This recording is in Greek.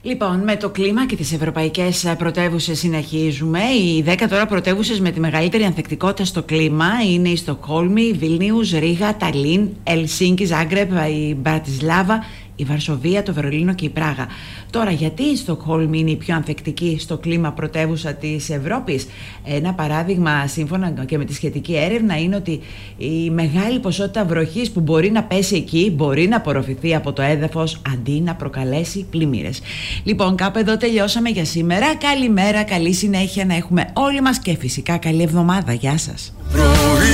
Λοιπόν, με το κλίμα και τις ευρωπαϊκές πρωτεύουσες συνεχίζουμε. Οι 10 τώρα πρωτεύουσες με τη μεγαλύτερη ανθεκτικότητα στο κλίμα είναι η Στοκχόλμη, Βιλνίους, Ρήγα, Ταλίν, Ελσίνκι, Ζάγκρεπ, η Μπρατισλάβα, η Βαρσοβία, το Βερολίνο και η Πράγα. Τώρα, γιατί η Στοκχόλμη είναι η πιο ανθεκτική στο κλίμα πρωτεύουσα της Ευρώπης? Ένα παράδειγμα, σύμφωνα και με τη σχετική έρευνα, είναι ότι η μεγάλη ποσότητα βροχής που μπορεί να πέσει εκεί μπορεί να απορροφηθεί από το έδαφος αντί να προκαλέσει πλημμύρες. Λοιπόν, κάπου εδώ τελειώσαμε για σήμερα. Καλημέρα, καλή συνέχεια να έχουμε όλοι μας και φυσικά καλή εβδομάδα. Γεια σας.